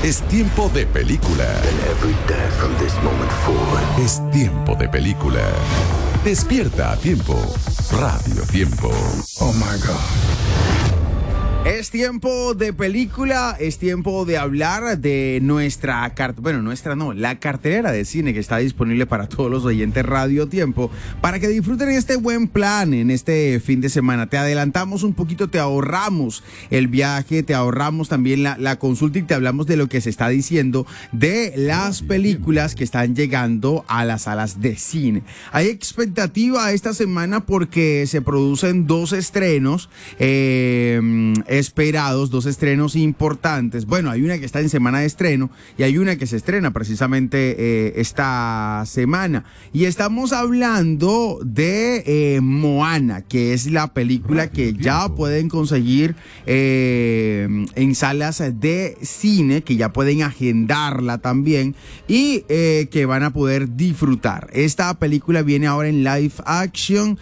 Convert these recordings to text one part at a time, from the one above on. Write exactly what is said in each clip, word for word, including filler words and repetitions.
Es tiempo de película. And every day from this moment forward. Es tiempo de película. Despierta a tiempo. Radio Tiempo. Oh my God. Es tiempo de película, es tiempo de hablar de nuestra carta, bueno, nuestra no, la cartelera de cine que está disponible para todos los oyentes Radio Tiempo, para que disfruten este buen plan en este fin de semana. Te adelantamos un poquito, te ahorramos el viaje, te ahorramos también la, la consulta y te hablamos de lo que se está diciendo de las películas que están llegando a las salas de cine. Hay expectativa esta semana porque se producen dos estrenos, eh, esperados, dos estrenos importantes. Bueno, hay una que está en semana de estreno y hay una que se estrena precisamente eh, esta semana. Y estamos hablando de eh, Moana, que es la película que ya pueden conseguir eh, en salas de cine, que ya pueden agendarla también y eh, que van a poder disfrutar. Esta película viene ahora en live action,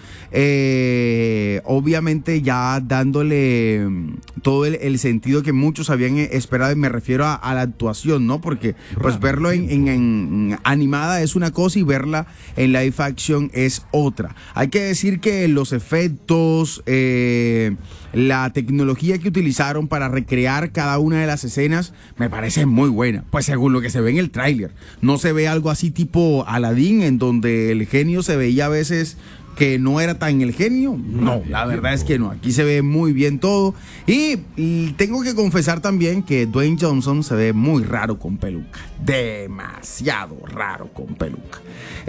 eh, obviamente ya dándole todo el, el sentido que muchos habían esperado, y me refiero a, a la actuación, ¿no? Porque pues verlo en, en, en animada es una cosa y verla en live action es otra. Hay que decir que los efectos, eh, la tecnología que utilizaron para recrear cada una de las escenas me parece muy buena. Pues según lo que se ve en el tráiler, no se ve algo así tipo Aladdin, en donde el genio se veía a veces que no era tan el genio. No, la verdad es que no. Aquí se ve muy bien todo. Y, y tengo que confesar también que Dwayne Johnson se ve muy raro con peluca. Demasiado raro con peluca.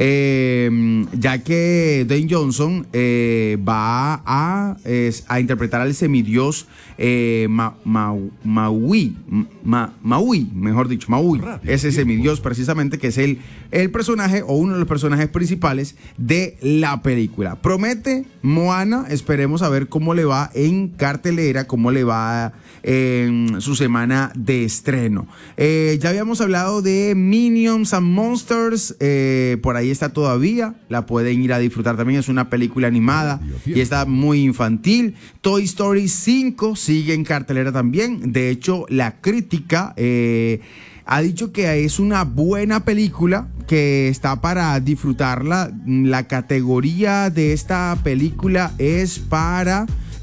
Eh, ya que Dwayne Johnson eh, va a, es, a interpretar al semidios eh, Ma, Ma, Maui, Ma, Maui, mejor dicho, Maui. Ese semidios precisamente, que es el, el personaje o uno de los personajes principales de la película. Promete Moana, esperemos a ver cómo le va en cartelera, cómo le va en su semana de estreno. Eh, ya habíamos hablado de Minions and Monsters, eh, por ahí está todavía, la pueden ir a disfrutar también, es una película animada y está muy infantil. Toy Story cinco sigue en cartelera también, de hecho la crítica eh, ha dicho que es una buena película, que está para disfrutarla. La categoría de esta película es para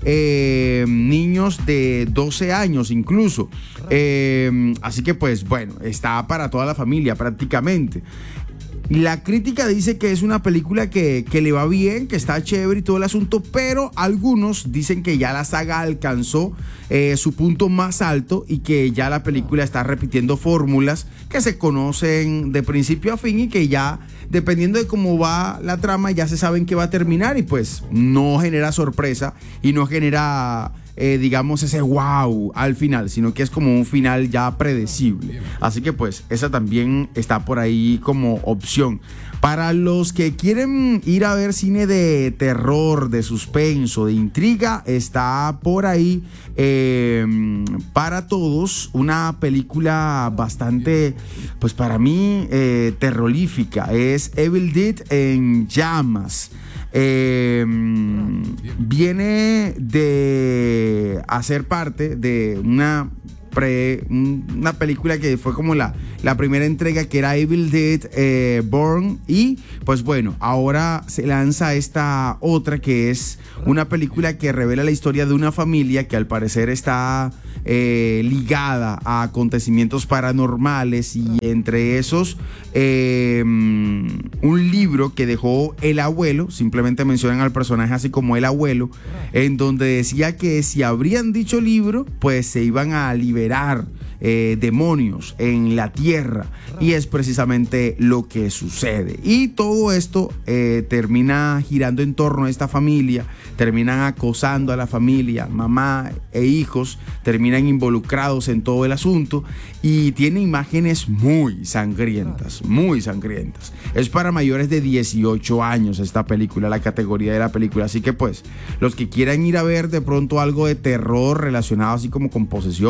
eh, niños de doce años incluso. Eh, así que pues bueno, está para toda la familia prácticamente. La crítica dice que es una película que, que le va bien, que está chévere y todo el asunto, pero algunos dicen que ya la saga alcanzó eh, su punto más alto y que ya la película está repitiendo fórmulas que se conocen de principio a fin y que ya, dependiendo de cómo va la trama, ya se saben que va a terminar y pues no genera sorpresa y no genera... Eh, digamos ese wow al final, sino que es como un final ya predecible. Así que pues esa también está por ahí como opción. Para los que quieren ir a ver cine de terror, de suspenso, de intriga, está por ahí eh, para todos una película bastante, pues para mí, eh, terrorífica. Es Evil Dead en llamas. Eh, viene de hacer parte de una pre, una película que fue como la, la primera entrega, que era Evil Dead eh, Born, y pues bueno, ahora se lanza esta otra que es una película que revela la historia de una familia que al parecer está eh, ligada a acontecimientos paranormales, y entre esos eh, un libro que dejó el abuelo, simplemente mencionan al personaje así como el abuelo, en donde decía que si abrían dicho libro pues se iban a liberar eh, demonios en la tierra, y es precisamente lo que sucede. Y todo esto eh, termina girando en torno a esta familia, terminan acosando a la familia, mamá e hijos terminan involucrados en todo el asunto, y tiene imágenes muy sangrientas, muy sangrientas. Es para mayores de dieciocho años esta película, la categoría de la película, así que pues los que quieran ir a ver de pronto algo de terror relacionado así como con posesiones y todo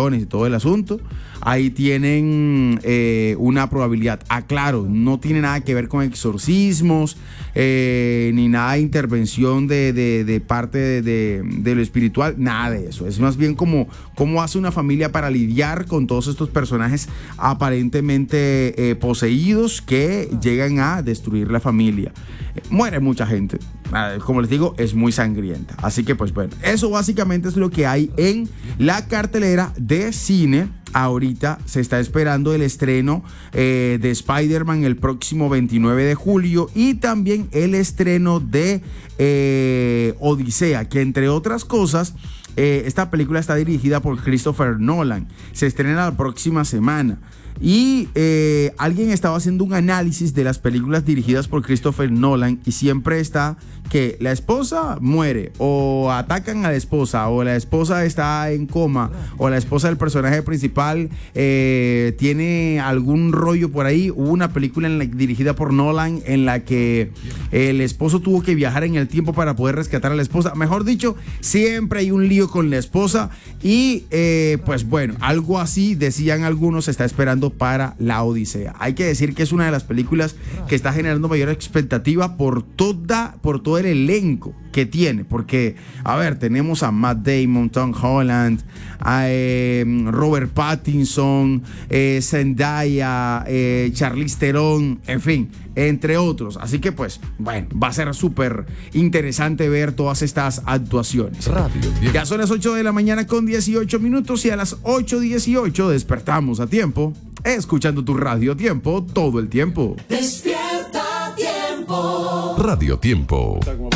todo el asunto. Ahí tienen eh, una probabilidad. Aclaro, no tiene nada que ver con exorcismos, eh, ni nada de intervención de, de, de parte de, de, de lo espiritual, nada de eso. Es más bien como cómo hace una familia para lidiar con todos estos personajes aparentemente eh, poseídos que llegan a destruir la familia. Eh, muere mucha gente. Como les digo, es muy sangrienta. Así que pues bueno, eso básicamente es lo que hay en la cartelera de cine. Ahorita se está esperando el estreno eh, de Spider-Man el próximo veintinueve de julio y también el estreno de eh, Odisea, que entre otras cosas, eh, esta película está dirigida por Christopher Nolan. Se estrena la próxima semana. Y eh, alguien estaba haciendo un análisis de las películas dirigidas por Christopher Nolan y siempre está que la esposa muere o atacan a la esposa o la esposa está en coma o la esposa del personaje principal eh, tiene algún rollo por ahí. Hubo una película en la, dirigida por Nolan en la que el esposo tuvo que viajar en el tiempo para poder rescatar a la esposa. Mejor dicho, siempre hay un lío con la esposa y eh, pues bueno, algo así decían algunos, se está esperando para la Odisea. Hay que decir que es una de las películas que está generando mayor expectativa por toda, por todo el elenco que tiene, porque a ver, tenemos a Matt Damon, Tom Holland, a eh, Robert Pattinson, eh, Zendaya, eh, Charlize Theron, en fin, entre otros. Así que pues, bueno, va a ser súper interesante ver todas estas actuaciones. Radio Ya son las ocho de la mañana con dieciocho minutos y a las ocho dieciocho despertamos a tiempo, escuchando tu Radio Tiempo todo el tiempo. Despierta Tiempo. Radio Tiempo.